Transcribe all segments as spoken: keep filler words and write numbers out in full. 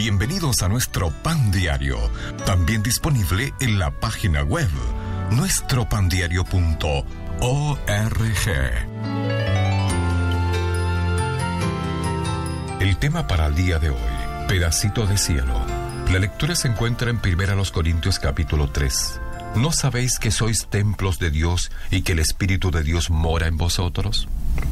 Bienvenidos a nuestro Pan Diario, también disponible en la página web nuestro pan diario punto org. El tema para el día de hoy, pedacito de cielo. La lectura se encuentra en Primera los Corintios capítulo tres. ¿No sabéis que sois templos de Dios y que el Espíritu de Dios mora en vosotros?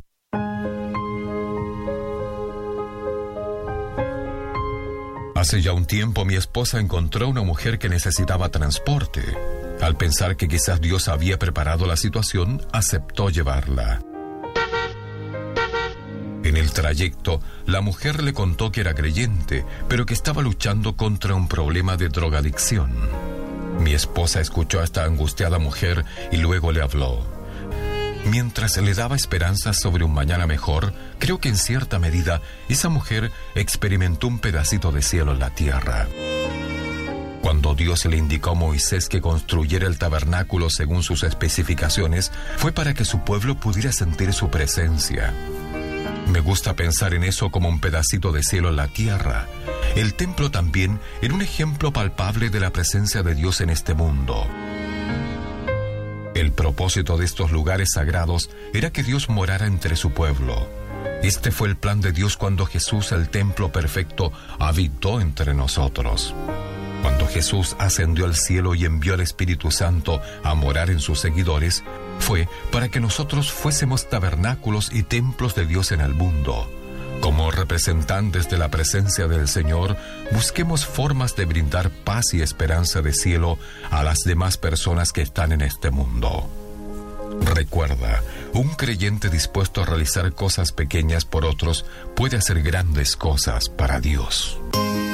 Hace ya un tiempo mi esposa encontró una mujer que necesitaba transporte. Al pensar que quizás Dios había preparado la situación, aceptó llevarla. En el trayecto, la mujer le contó que era creyente, pero que estaba luchando contra un problema de drogadicción. Mi esposa escuchó a esta angustiada mujer y luego le habló. Mientras le daba esperanzas sobre un mañana mejor, creo que en cierta medida esa mujer experimentó un pedacito de cielo en la tierra. Cuando Dios le indicó a Moisés que construyera el tabernáculo según sus especificaciones, fue para que su pueblo pudiera sentir su presencia. Me gusta pensar en eso como un pedacito de cielo en la tierra. El templo también era un ejemplo palpable de la presencia de Dios en este mundo. El propósito de estos lugares sagrados era que Dios morara entre su pueblo. Este fue el plan de Dios cuando Jesús, el templo perfecto, habitó entre nosotros. Cuando Jesús ascendió al cielo y envió al Espíritu Santo a morar en sus seguidores, fue para que nosotros fuésemos tabernáculos y templos de Dios en el mundo. Como representantes de la presencia del Señor, busquemos formas de brindar paz y esperanza de cielo a las demás personas que están en este mundo. Recuerda, un creyente dispuesto a realizar cosas pequeñas por otros puede hacer grandes cosas para Dios.